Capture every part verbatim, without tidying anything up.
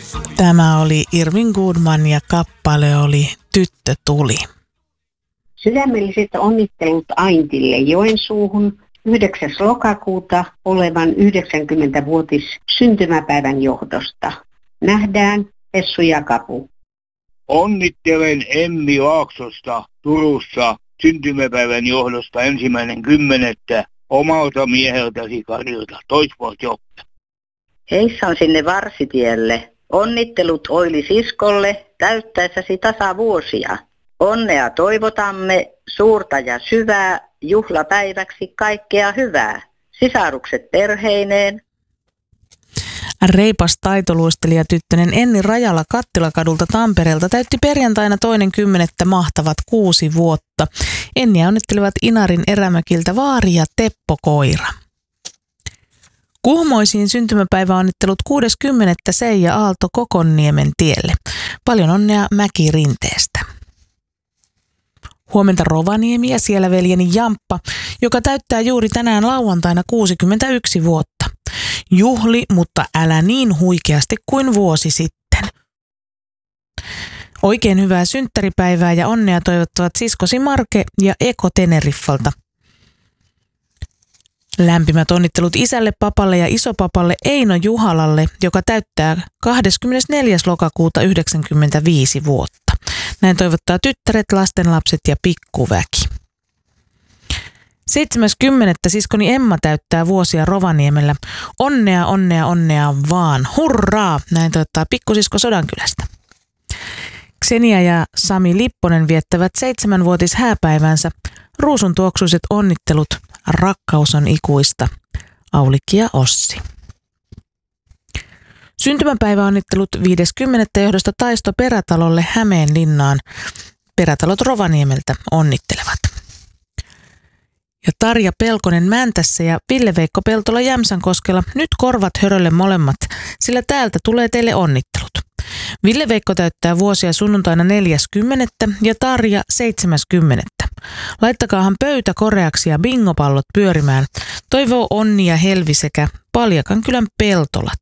Tämä oli Irving Goodman ja kappale oli Tyttö tuli. Sydämelliset onnittelut Aintille Joensuuhun yhdeksäs lokakuuta olevan yhdeksänkymmenvuotis syntymäpäivän johdosta. Nähdään Essu ja Kapu. Onnittelen Emmi Laaksosta Turussa syntymäpäivän johdosta ensimmäinen kymmenettä omalta mieheltäsi Karilta. Toisvoit Joppe. Heissan sinne Varsitielle. Onnittelut Oili siskolle täyttäessäsi tasavuosia. Onnea toivotamme, suurta ja syvää, juhlapäiväksi kaikkea hyvää. Sisarukset perheineen. Reipas taitoluistelija tyttönen Enni Rajala Kattilakadulta Tampereelta täytti perjantaina toinen kymmenettä mahtavat kuusi vuotta. Enniä onnittelivat Inarin Erämökiltä Vaari ja Teppo Koira. Kuhmoisiin syntymäpäiväonnittelut kuudes kymmenettä Seija Aalto Kokonniemen tielle. Paljon onnea Mäki Rinteestä. Huomenta Rovaniemi ja siellä veljeni Jamppa, joka täyttää juuri tänään lauantaina kuusikymmentäyksi vuotta. Juhli, mutta älä niin huikeasti kuin vuosi sitten. Oikein hyvää synttäripäivää ja onnea toivottavat siskosi Marke ja Eko Teneriffalta. Lämpimät onnittelut isälle, papalle ja isopapalle Eino Juhalalle, joka täyttää kahdeskymmenesneljäs lokakuuta yhdeksänkymmentäviisi vuotta. Näin toivottaa tyttäret, lastenlapset ja pikkuväki. seitsemäs kymmenettä siskoni Emma täyttää vuosia Rovaniemellä. Onnea, onnea, onnea vaan. Hurraa! Näin toivottaa pikkusisko Sodankylästä. Ksenia ja Sami Lipponen viettävät seitsemänvuotis hääpäivänsä. Ruusun tuoksuiset onnittelut. Rakkaus on ikuista. Aulikki ja Ossi. Syntymäpäiväonnittelut viides kymmenettä johdosta Taisto Perätalolle Hämeenlinnaan. Perätalot Rovaniemeltä onnittelevat. Ja Tarja Pelkonen Mäntässä ja Ville-Veikko Peltola Jämsänkoskella nyt korvat hörölle molemmat, sillä täältä tulee teille onnittelut. Ville-Veikko täyttää vuosia sunnuntaina neljäs kymmenettä ja Tarja seitsemäs kymmenettä. Laittakaahan pöytä koreaksi ja bingopallot pyörimään. Toivoo Onni ja Helvi sekä Paljakan-kylän Peltolat.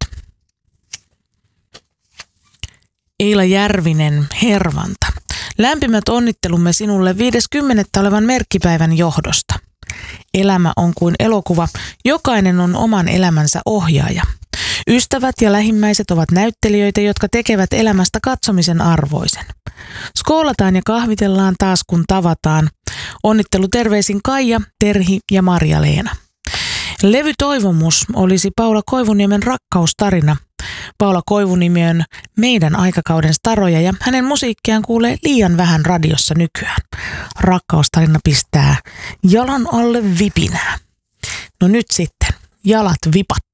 Eila Järvinen Hervanta. Lämpimät onnittelumme sinulle viides kymmenettä olevan merkkipäivän johdosta. Elämä on kuin elokuva. Jokainen on oman elämänsä ohjaaja. Ystävät ja lähimmäiset ovat näyttelijöitä, jotka tekevät elämästä katsomisen arvoisen. Skoolataan ja kahvitellaan taas kun tavataan. Onnittelu terveisin Kaija, Terhi ja Marja-Leena. Levytoivomus olisi Paula Koivuniemen rakkaustarina. Paula Koivuniemi on meidän aikakauden staroja ja hänen musiikkiaan kuulee liian vähän radiossa nykyään. Rakkaustarina pistää jalan alle vipinää. No nyt sitten, jalat vipat.